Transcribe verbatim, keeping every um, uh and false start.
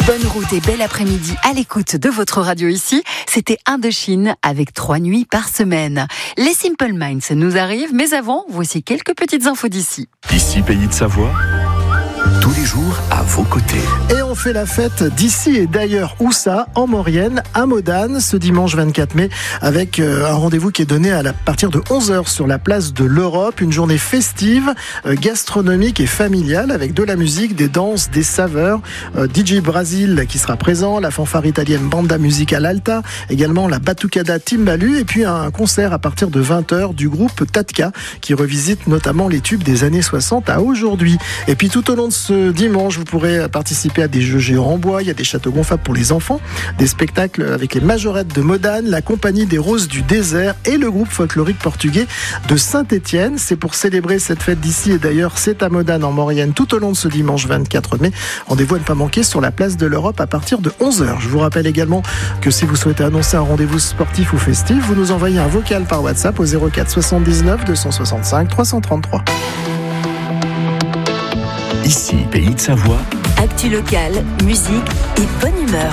Bonne route et bel après-midi à l'écoute de votre radio ici. C'était Indochine avec trois nuits par semaine. Les Simple Minds nous arrivent, mais avant, voici quelques petites infos d'ici. Ici, Pays de Savoie, tous les jours à vos côtés. Et on fait la fête d'ici et d'ailleurs où ça, en Maurienne, à Modane, ce dimanche vingt-quatre mai, avec un rendez-vous qui est donné à la, partir de onze heures sur la place de l'Europe. Une journée festive, euh, gastronomique et familiale, avec de la musique, des danses, des saveurs. Euh, D J Brasil qui sera présent, la fanfare italienne Banda Musicale Alta, également la Batucada Timbalu, et puis un concert à partir de vingt heures du groupe Tatka, qui revisite notamment les tubes des années soixante à aujourd'hui. Et puis tout au long de ce dimanche, vous pourrez participer à des jeux géants en bois, il y a des châteaux gonflables pour les enfants, des spectacles avec les majorettes de Modane, la compagnie des Roses du Désert et le groupe folklorique portugais de Saint-Étienne. C'est pour célébrer cette fête d'ici et d'ailleurs, c'est à Modane en Maurienne tout au long de ce dimanche vingt-quatre mai. Rendez-vous à ne pas manquer sur la place de l'Europe à partir de onze heures. Je vous rappelle également que si vous souhaitez annoncer un rendez-vous sportif ou festif, vous nous envoyez un vocal par WhatsApp au zéro quatre soixante-dix-neuf deux cent soixante-cinq trois cent trente-trois. Ici, Pays de Savoie. Actu locale, musique et bonne humeur.